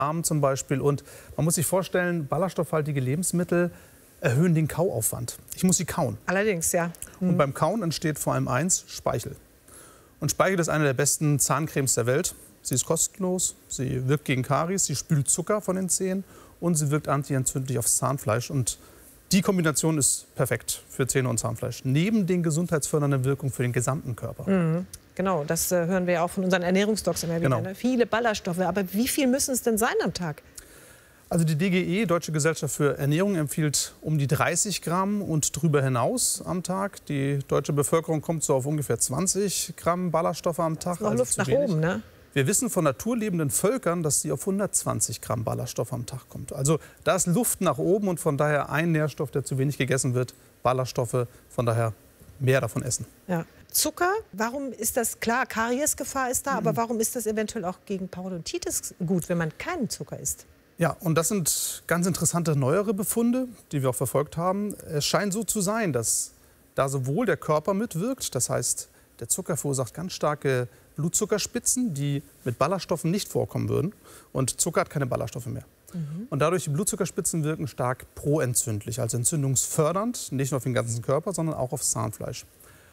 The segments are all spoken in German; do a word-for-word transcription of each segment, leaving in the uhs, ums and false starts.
Darm zum Beispiel. Und man muss sich vorstellen, ballaststoffhaltige Lebensmittel erhöhen den Kauaufwand. Ich muss sie kauen. Allerdings, ja. Mhm. Und beim Kauen entsteht vor allem eins, Speichel. Und Speichel ist eine der besten Zahncremes der Welt. Sie ist kostenlos, sie wirkt gegen Karies, sie spült Zucker von den Zähnen und sie wirkt antientzündlich aufs Zahnfleisch. Und die Kombination ist perfekt für Zähne und Zahnfleisch. Neben den gesundheitsfördernden Wirkungen für den gesamten Körper. Mhm. Genau, das äh, hören wir ja auch von unseren Ernährungsdocs immer wieder. Genau. Ne? Viele Ballaststoffe. Aber wie viel müssen es denn sein am Tag? Also die D G E, Deutsche Gesellschaft für Ernährung, empfiehlt um die dreißig Gramm und darüber hinaus am Tag. Die deutsche Bevölkerung kommt so auf ungefähr zwanzig Gramm Ballaststoffe am Tag. Das ist noch also Luft zu nach wenig. oben, ne? Wir wissen von naturlebenden Völkern, dass sie auf hundertzwanzig Gramm Ballaststoffe am Tag kommt. Also da ist Luft nach oben und von daher ein Nährstoff, der zu wenig gegessen wird, Ballaststoffe, von daher mehr davon essen. Ja. Zucker, warum ist das klar? Kariesgefahr ist da, mhm. aber warum ist das eventuell auch gegen Parodontitis gut, wenn man keinen Zucker isst? Ja, und das sind ganz interessante neuere Befunde, die wir auch verfolgt haben. Es scheint so zu sein, dass da sowohl der Körper mitwirkt, das heißt, der Zucker verursacht ganz starke Blutzuckerspitzen, die mit Ballaststoffen nicht vorkommen würden. Und Zucker hat keine Ballaststoffe mehr. Mhm. Und dadurch, die Blutzuckerspitzen wirken stark proentzündlich, also entzündungsfördernd, nicht nur auf den ganzen Körper, sondern auch aufs Zahnfleisch.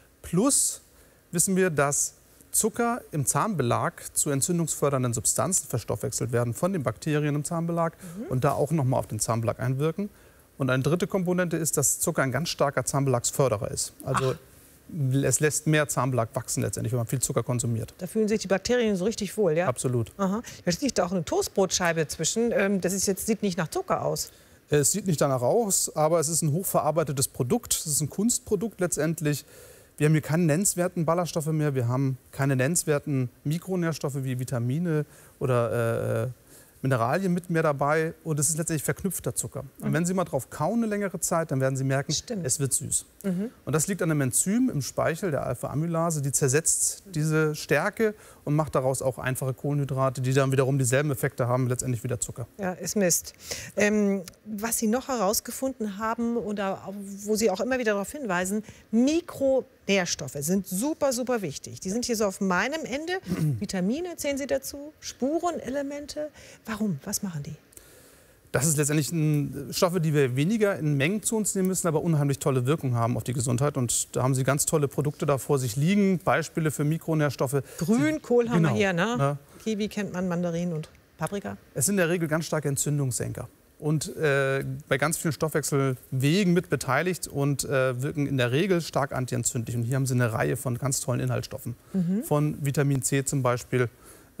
Plus wissen wir, dass Zucker im Zahnbelag zu entzündungsfördernden Substanzen verstoffwechselt werden von den Bakterien im Zahnbelag mhm. und da auch noch mal auf den Zahnbelag einwirken. Und eine dritte Komponente ist, dass Zucker ein ganz starker Zahnbelagsförderer ist. Also Ach. es lässt mehr Zahnbelag wachsen letztendlich, wenn man viel Zucker konsumiert. Da fühlen sich die Bakterien so richtig wohl, ja? Absolut. Aha. Jetzt liegt da auch eine Toastbrotscheibe zwischen. Das ist jetzt, sieht nicht nach Zucker aus. Es sieht nicht danach aus, aber es ist ein hochverarbeitetes Produkt. Es ist ein Kunstprodukt letztendlich. Wir haben hier keine nennenswerten Ballaststoffe mehr, wir haben keine nennenswerten Mikronährstoffe wie Vitamine oder äh, Mineralien mit mehr dabei und es ist letztendlich verknüpfter Zucker. Mhm. Und wenn Sie mal drauf kauen eine längere Zeit, dann werden Sie merken, Stimmt. es wird süß. Mhm. Und das liegt an einem Enzym im Speichel, der Alpha-Amylase, die zersetzt diese Stärke und macht daraus auch einfache Kohlenhydrate, die dann wiederum dieselben Effekte haben, letztendlich wie der Zucker. Ja, ist Mist. Ähm, was Sie noch herausgefunden haben oder wo Sie auch immer wieder darauf hinweisen, Mikronährstoffe sind super, super wichtig. Die sind hier so auf meinem Ende. Vitamine zählen Sie dazu, Spurenelemente. Warum? Was machen die? Das ist letztendlich ein, Stoffe, die wir weniger in Mengen zu uns nehmen müssen, aber unheimlich tolle Wirkung haben auf die Gesundheit. Und da haben Sie ganz tolle Produkte da vor sich liegen, Beispiele für Mikronährstoffe. Grünkohl haben genau, wir hier, ne? Ja. Kiwi kennt man, Mandarinen und Paprika. Es sind in der Regel ganz starke Entzündungssenker und äh, bei ganz vielen Stoffwechselwegen mit beteiligt und äh, wirken in der Regel stark antientzündlich. Und hier haben Sie eine Reihe von ganz tollen Inhaltsstoffen, mhm. von Vitamin C zum Beispiel.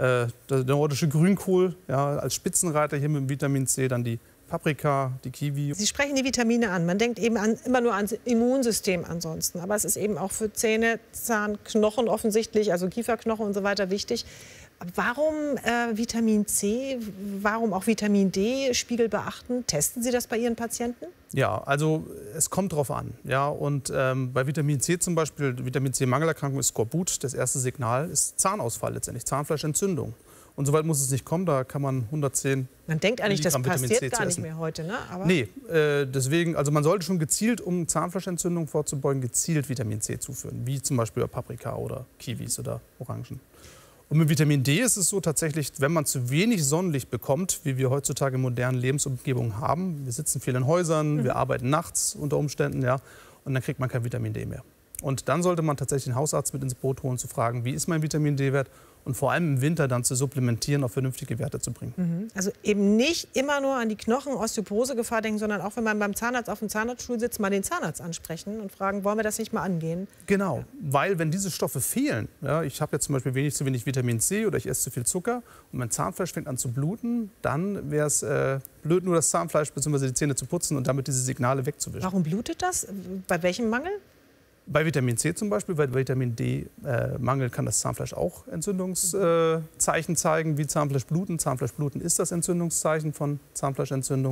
Der nordische Grünkohl ja, als Spitzenreiter hier mit dem Vitamin C, dann die Paprika, die Kiwi. Sie sprechen die Vitamine an. Man denkt eben an, immer nur ans Immunsystem ansonsten. Aber es ist eben auch für Zähne, Zahn, Knochen offensichtlich, also Kieferknochen und so weiter wichtig. Warum äh, Vitamin C, warum auch Vitamin D Spiegel beachten? Testen Sie das bei Ihren Patienten? Ja, also es kommt drauf an. Ja, und ähm, bei Vitamin C zum Beispiel, Vitamin C-Mangelerkrankung ist Skorbut. Das erste Signal ist Zahnausfall letztendlich, Zahnfleischentzündung. Und so weit muss es nicht kommen, da kann man hundertzehn Man denkt eigentlich, das Vitamin passiert C gar nicht essen. mehr heute, ne? Aber nee, äh, deswegen, also man sollte schon gezielt, um Zahnfleischentzündung vorzubeugen, gezielt Vitamin C zuführen. Wie zum Beispiel Paprika oder Kiwis oder Orangen. Und mit Vitamin D ist es so tatsächlich, wenn man zu wenig Sonnenlicht bekommt, wie wir heutzutage in modernen Lebensumgebungen haben, wir sitzen viel in Häusern, mhm. wir arbeiten nachts unter Umständen, ja, und dann kriegt man kein Vitamin D mehr. Und dann sollte man tatsächlich den Hausarzt mit ins Boot holen, zu fragen, wie ist mein Vitamin D-Wert und vor allem im Winter dann zu supplementieren, auf vernünftige Werte zu bringen. Mhm. Also eben nicht immer nur an die Knochen, Osteoporose-Gefahr denken, sondern auch wenn man beim Zahnarzt auf dem Zahnarztstuhl sitzt, mal den Zahnarzt ansprechen und fragen, wollen wir das nicht mal angehen? Genau, ja. weil wenn diese Stoffe fehlen, ja, ich habe jetzt zum Beispiel wenig zu wenig Vitamin C oder ich esse zu viel Zucker und mein Zahnfleisch fängt an zu bluten, dann wäre es äh, blöd, nur das Zahnfleisch bzw. die Zähne zu putzen und damit diese Signale wegzuwischen. Warum blutet das? Bei welchem Mangel? Bei Vitamin C zum Beispiel, bei Vitamin D-Mangel äh, kann das Zahnfleisch auch Entzündungszeichen äh, zeigen, wie Zahnfleischbluten. Zahnfleischbluten ist das Entzündungszeichen von Zahnfleischentzündung.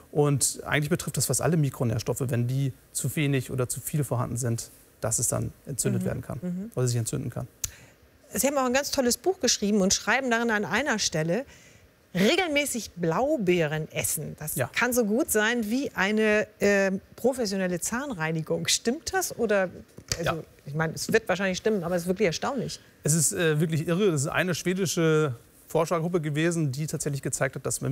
Und eigentlich betrifft das fast alle Mikronährstoffe, wenn die zu wenig oder zu viel vorhanden sind, dass es dann entzündet mhm. werden kann, mhm. oder sich entzünden kann. Sie haben auch ein ganz tolles Buch geschrieben und schreiben darin an einer Stelle, regelmäßig Blaubeeren essen. Das ja. kann so gut sein wie eine äh, professionelle Zahnreinigung. Stimmt das? Oder, also, ja. ich meine, es wird wahrscheinlich stimmen, aber es ist wirklich erstaunlich. Es ist äh, wirklich irre. Das ist eine schwedische Forschergruppe gewesen, die tatsächlich gezeigt hat, dass